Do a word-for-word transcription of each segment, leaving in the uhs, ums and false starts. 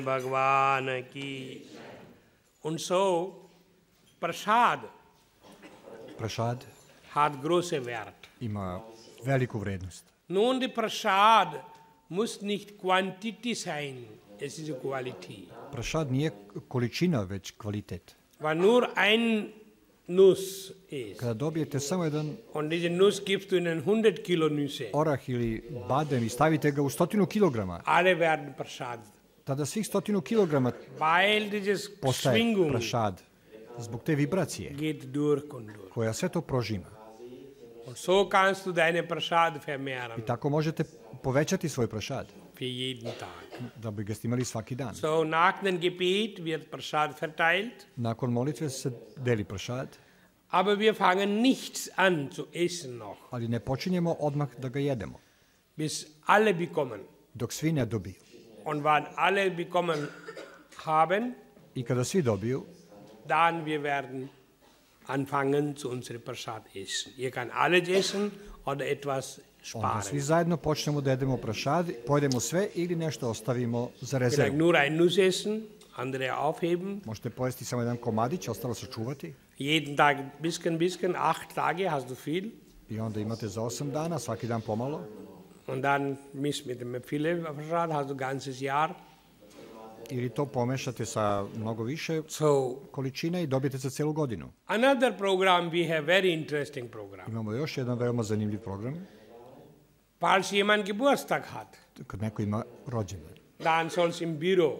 Bhagwan ki. Und so, Prasad Prasad hat große Wert. ima veliku vrednost. Nun, die Prasad muss nicht Quantity sein, es ist Qualität. Prasad nije količina, već kvalitet. Weil nur ein Nuss ist, Kada dobijete samo jedan und diese Nuss gibst du in ein hundert Kilo Nüsse, orah ili badem i stavite ga u stotinu kilograma, alle werden Prasad. tada svih stotinu kilograma Weil dieses postaje Schwingung prašad. Zbog te vibracije geht durch und durch. koja sve to prožima. Und so kannst du deine Prasad I vermehren tako možete povećati svoj prašad, für jeden Tag. da bi ga imali svaki dan. So, nach dem Gebet wird Prasad verteilt, Nakon molitve se deli prašad, aber wir fangen nichts an zu essen noch, ali ne počinjemo odmah da ga jedemo, bis alle bekommen. dok svi ne dobiju. Und wann alle bekommen haben, I kada svi dobiju, dann wir werden anfangen zu unserem Prasad essen. Ihr kann alles essen oder etwas onda svi sparen. zajedno počnemo da jedemo prašad, pojedemo sve ili nešto ostavimo za Vielleicht rezervu. nur ein Nuss essen, andere aufheben. Možete pojesti samo jedan komadić, ostalo sačuvati Jeden Tag bisschen, bisschen, acht Tage hast du viel. i onda imate za osam dana, svaki dan pomalo. Und dann misst mit dem viele Prasad, hast du ganzes Jahr. Ili to pomešate sa mnogo više So, količine i dobijete za celu godinu. another program, we have very interesting program. Imamo još jedan veoma zanimljiv program. Falls jemand Geburtstag hat, Kad neko ima rođendan, dann soll im Büro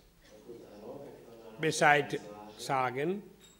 Bescheid sagen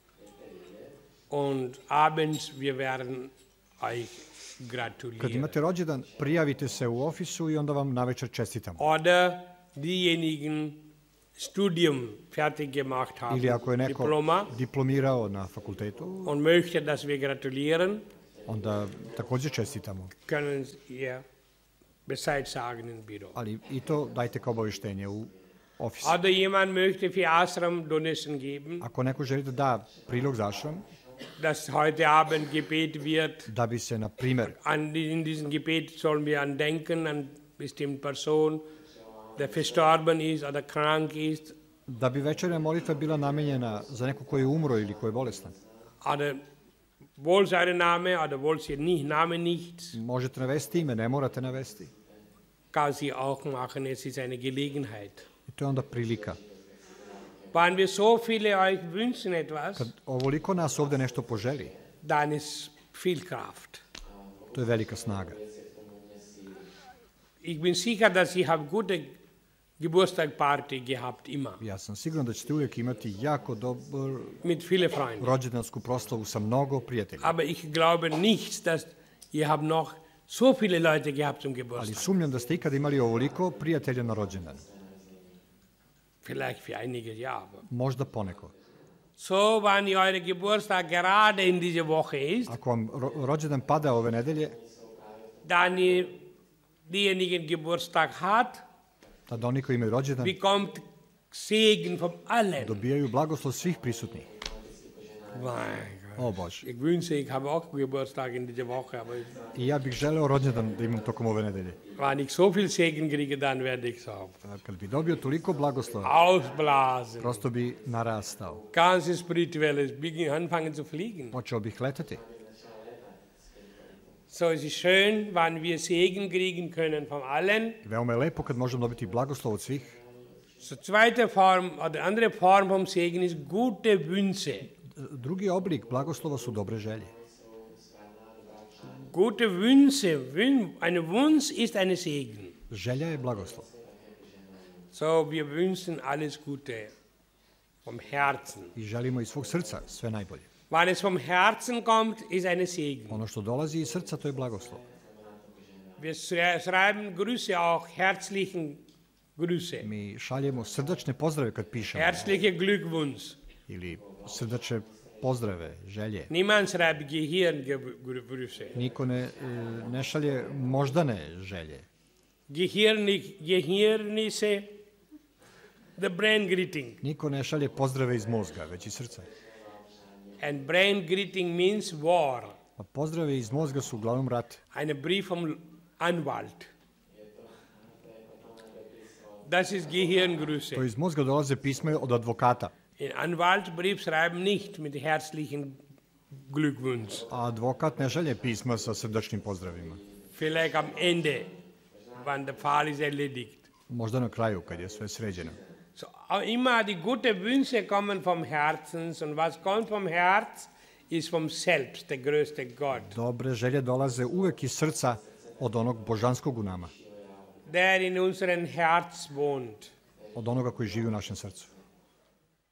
und abends wir werden euch kad gratulieren. imate rođendan, prijavite se u ofisu i onda vam navečer čestitamo. Oder diejenigen Studium fertig gemacht haben, Ili ako je neko Diploma, diplomirao na fakultetu, und möchte, dass wir gratulieren, onda također čestitamo. können ihr Bescheid sagen im Büro. Ali i to dajte kao obavještenje u ofisu. Oder jemand möchte für Ashram Donation geben, Ako neko želi da da prilog za ašram, dass heute Abend Gebet wird. da bi se, na primer, An, in diesem Gebet sollen wir an denken, an bestimmte Person, der verstorben ist oder krank ist, da bi večernja molitva bila namenjena za neko koji je umro ili koji je bolestan. oder wohl seinen Name oder wohl sie nicht, Name nicht, Možete navesti ime, ne morate navesti. kann sie auch machen, es ist eine Gelegenheit. I to je onda prilika. Wenn wir so viele euch wünschen etwas, Kad ovoliko nas ovde nešto poželi, dann ist viel Kraft. to je velika snaga. Ich bin sicher, dass ihr habt gute Geburtstagparty gehabt, immer, Ja sam siguran da ćete uvijek imati jako dobru mit vielen Freunden. rođendansku proslavu sa mnogo prijatelja. Aber ich glaube nicht, dass ihr habt noch so viele Leute gehabt zum Ali Geburtstag. sumnjam da ste ikada imali ovoliko prijatelja na rođendan. Vielleicht für einige ja, aber Možda poneko. so, wenn ihr eure Geburtstag gerade in dieser Woche ist, Ako vam ro- rođendan pada ove nedelje, dann ihr diejenigen Geburtstag hat, tada oni koji imaju rođendan bekommt Segen von allen. dobijaju blagoslov svih prisutnih. Mein Gott. O Bože. Ich wünsche, ich habe auch Geburtstag in dieser Woche, aber I ja bih želeo rođendan da imam tokom ove nedelje. wenn ich so viel Segen kriege, dann werde ich so A kad bi dobio toliko blagoslova, ausblasen. prosto bi narastao. Ganze Spirituelles beginnen, anfangen zu fliegen. Počeo bih letati. So, es ist schön, wenn wir Segen kriegen können von allen. Veoma je lepo kad možemo dobiti blagoslov od svih. So, zweite Form oder andere Form vom Segen ist gute Wünsche. Drugi oblik blagoslova su dobre želje. Gute Wünsche, Wün- ein Wunsch ist ein Segen. Želja je blagoslov. So, wir wünschen alles Gute vom Herzen. I želimo iz svog srca sve najbolje. Wenn es vom Herzen kommt, ist ein Segen. Ono što dolazi iz srca, to je blagoslov. Wir schrei- schreiben Grüße auch, herzlichen Grüße. Mi šaljemo srdačne pozdrave kad pišemo. Herzliche Glückwunsch. Ili srdačne pozdrave, želje. Niemand schreibt Gehirngrüße. Niko ne, e, ne šalje moždane želje. Gehirnig, Gehirnisse, the brain greeting. Niko ne šalje pozdrave iz mozga, već iz srca. And brain greeting means war. A pozdrave iz mozga su uglavnom rat. Ein Brief vom Anwalt. Das ist Gehirngrüße. To iz mozga dolaze pisma od advokata. In Anwaltsbrief schreiben nicht mit herzlichen Glückwunsch. A advokat ne šalje pisma sa srdačnim pozdravima. Vielleicht am Ende, wenn der Fall ist erledigt. Možda na kraju, kad je sve sređeno. So, immer die gute Wünsche kommen vom Herzen und was kommt vom Herz ist vom Selbst, der größte Gott. Dobre želje dolaze uvek iz srca od onog božanskog u nama. Der in unserem Herz wohnt. Od onoga koji živi u našem srcu.